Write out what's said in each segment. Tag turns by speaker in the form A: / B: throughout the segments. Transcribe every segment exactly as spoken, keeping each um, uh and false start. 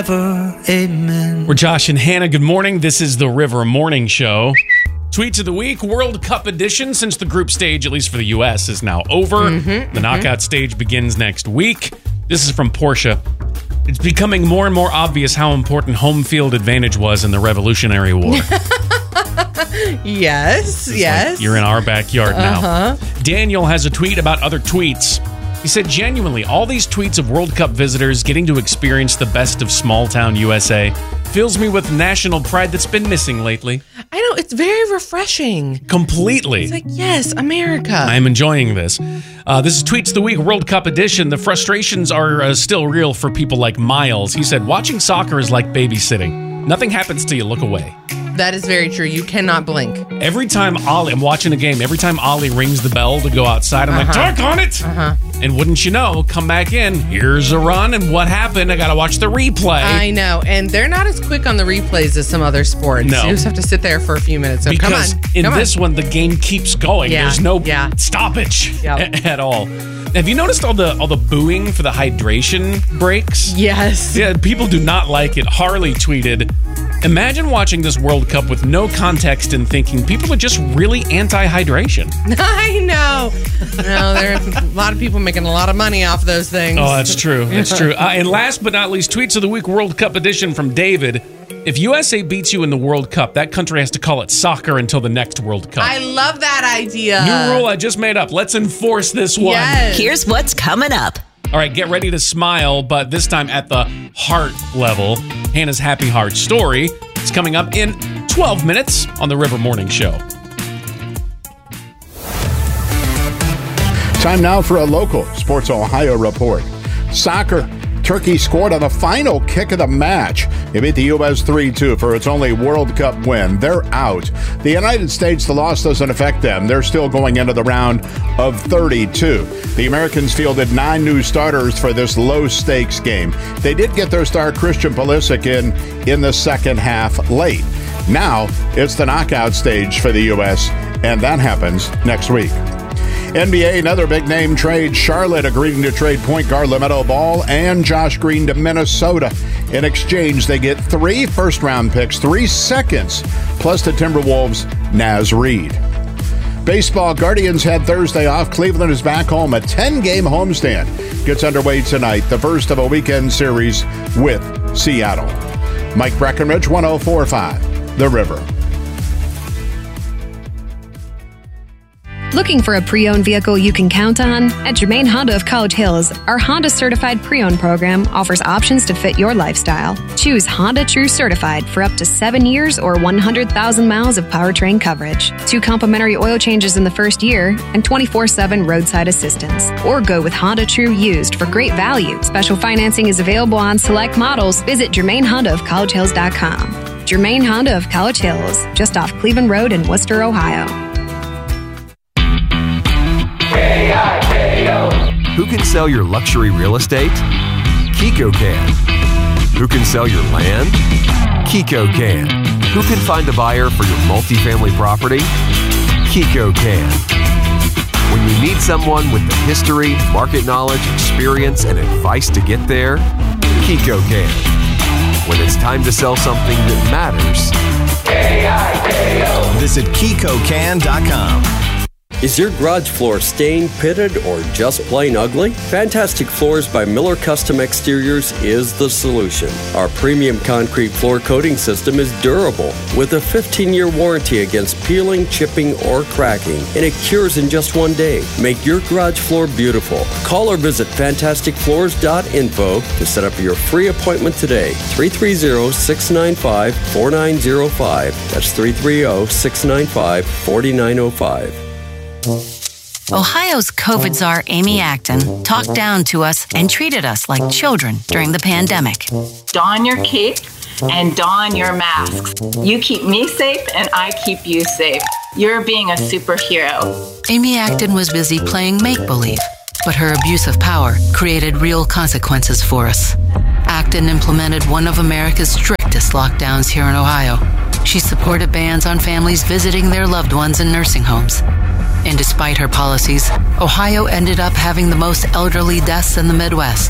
A: Amen.
B: We're Josh and Hannah. Good morning. This is the River Morning Show. Tweets of the week, World Cup edition, since the group stage, at least for the U S, is now over. Mm-hmm, the knockout mm-hmm. stage begins next week. This is from Porsche. It's becoming more and more obvious how important home field advantage was in the Revolutionary War.
C: yes, it's yes.
B: Like you're in our backyard
C: uh-huh.
B: now. Daniel has a tweet about other tweets. He said, genuinely, all these tweets of World Cup visitors getting to experience the best of small-town U S A fills me with national pride that's been missing lately.
C: I know, it's very refreshing.
B: Completely.
C: It's like, yes, America.
B: I'm enjoying this. Uh, this is Tweets of the Week, World Cup edition. The frustrations are uh, still real for people like Miles. He said, watching soccer is like babysitting. Nothing happens till you look away.
C: That is very true. You cannot blink.
B: Every time Ollie, I'm watching a game, every time Ollie rings the bell to go outside, I'm uh-huh. like, talk on it!
C: Uh-huh.
B: And wouldn't you know, come back in, here's a run, and what happened? I gotta watch the replay.
C: I know, and they're not as quick on the replays as some other sports.
B: No.
C: You just have to sit there for a few minutes. So
B: because
C: come on.
B: in
C: come
B: this
C: on.
B: one, the game keeps going.
C: Yeah.
B: There's no
C: yeah.
B: stoppage
C: yep.
B: at all. Have you noticed all the all the booing for the hydration breaks?
C: Yes.
B: Yeah, people do not like it. Harley tweeted, imagine watching this World Cup with no context and thinking people are just really anti-hydration.
C: I know. No, there are a lot of people making a lot of money off those things.
B: Oh, that's true. That's true. Uh, and last but not least, Tweets of the Week World Cup edition from David. If U S A beats you in the World Cup, that country has to call it soccer until the next World Cup.
C: I love that idea.
B: New rule I just made up. Let's enforce this one.
C: Yes.
D: Here's what's coming up.
B: All right, get ready to smile, but this time at the heart level. Hannah's Happy Heart Story is coming up in twelve minutes on the River Morning Show.
E: Time now for a local Sports Ohio report. Soccer. Turkey scored on the final kick of the match. They beat the U S three two for its only World Cup win. They're out. The United States, the loss doesn't affect them. They're still going into the round of thirty-two. The Americans fielded nine new starters for this low-stakes game. They did get their star Christian Pulisic in in the second half late. Now it's the knockout stage for the U S, and that happens next week. N B A, another big-name trade. Charlotte agreeing to trade point guard LaMelo Ball and Josh Green to Minnesota. In exchange, they get three first-round picks, three seconds, plus the Timberwolves' Naz Reid. Baseball, Guardians had Thursday off. Cleveland is back home. A ten-game homestand gets underway tonight, the first of a weekend series with Seattle. Mike Breckenridge, one oh four point five, The River.
F: Looking for a pre-owned vehicle you can count on? At Germain Honda of College Hills, our Honda Certified Pre-Owned program offers options to fit your lifestyle. Choose Honda True Certified for up to seven years or one hundred thousand miles of powertrain coverage, two complimentary oil changes in the first year, and twenty-four seven roadside assistance. Or go with Honda True Used for great value. Special financing is available on select models. Visit Germain Honda of College Hills dot com. Germain Honda of College Hills, just off Cleveland Road in Worcester, Ohio.
G: Who can sell your luxury real estate? Kiko can. Who can sell your land? Kiko can. Who can find a buyer for your multifamily property? Kiko can. When you need someone with the history, market knowledge, experience, and advice to get there, Kiko can. When it's time to sell something that matters,
H: K I K O. Visit Kiko can dot com.
I: Is your garage floor stained, pitted, or just plain ugly? Fantastic Floors by Miller Custom Exteriors is the solution. Our premium concrete floor coating system is durable with a fifteen-year warranty against peeling, chipping, or cracking, and it cures in just one day. Make your garage floor beautiful. Call or visit fantastic floors dot info to set up your free appointment today. three three zero, six nine five, four nine zero five. That's three three zero, six nine five, four nine zero five.
D: Ohio's COVID czar Amy Acton talked down to us and treated us like children during the pandemic.
J: Don your cape and don your masks. You keep me safe and I keep you safe. You're being a superhero.
D: Amy Acton was busy playing make-believe, but her abuse of power created real consequences for us. Acton implemented one of America's strictest lockdowns here in Ohio. She supported bans on families visiting their loved ones in nursing homes. And despite her policies, Ohio ended up having the most elderly deaths in the Midwest.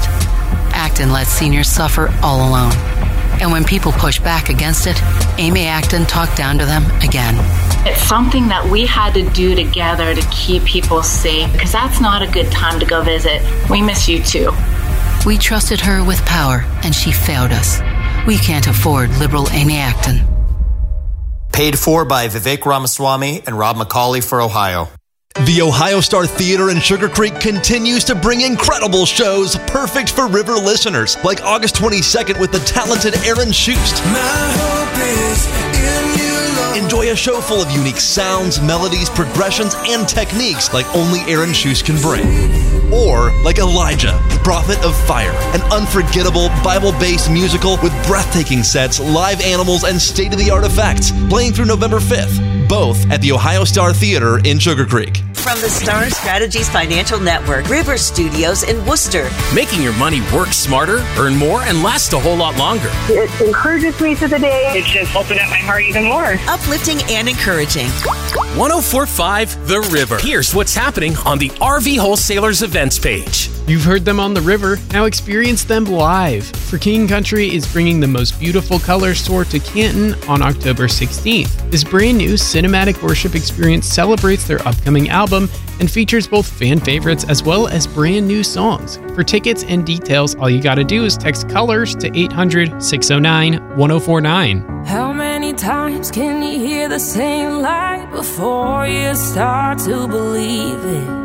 D: Acton let seniors suffer all alone. And when people pushed back against it, Amy Acton talked down to them again.
J: It's something that we had to do together to keep people safe, because that's not a good time to go visit. We miss you too.
D: We trusted her with power, and she failed us. We can't afford liberal Amy Acton.
A: Paid for by Vivek Ramaswamy and Rob McCauley for Ohio.
K: The Ohio Star Theater in Sugar Creek continues to bring incredible shows perfect for River listeners, like August twenty-second with the talented Aaron Schust.
L: My hope is in you, Lord.
K: Enjoy a show full of unique sounds, melodies, progressions, and techniques like only Aaron Schust can bring. Or like Elijah, the Prophet of Fire, an unforgettable Bible-based musical with breathtaking sets, live animals, and state-of-the-art effects, playing through November fifth, both at the Ohio Star Theater in Sugar Creek.
M: From the Star Strategies Financial Network, River Studios in Worcester.
N: Making your money work smarter, earn more, and last a whole lot longer.
O: It encourages me through the day. It just opened up my heart even more.
M: Uplifting and encouraging.
N: one oh four point five The River. Here's what's happening on the R V Wholesalers events page.
P: You've heard them on the river, now experience them live. For King Country is bringing the most beautiful colors tour to Canton on October sixteenth. This brand new cinematic worship experience celebrates their upcoming album and features both fan favorites as well as brand new songs. For tickets and details, all you gotta do is text COLORS to eight hundred, six oh nine, one oh four nine.
Q: How many times can you hear the same lie before you start to believe it?